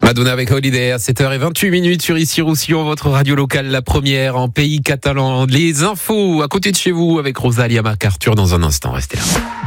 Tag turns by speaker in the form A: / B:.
A: Madonna avec Holiday à 7h28 sur Ici Roussillon, votre radio locale, la première en pays catalan. Les infos à côté de chez vous avec Rosalia MacArthur dans un instant. Restez là.